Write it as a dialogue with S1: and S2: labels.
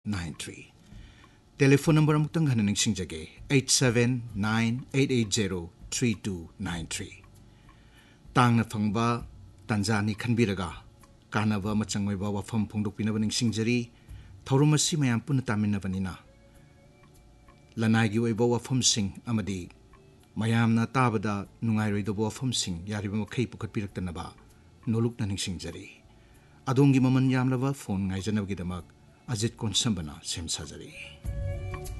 S1: 3293. Telephone number amutang hananing singjage 879-880-3293. Tangna phangba Tanzani khanbiraga kanaba machangweba wafam phongdokpinabaning singjari thorumasi mayam puna taminabanina lanai gi oiba wafam sing amadi mayamna tabada nungairoidobo wafam sing yariba makhai pukhatpiraktanaba nolukna ningsingjari adongi maman yamlaba phone ngaijanabgidamak Ajit Konsambana sem sajari.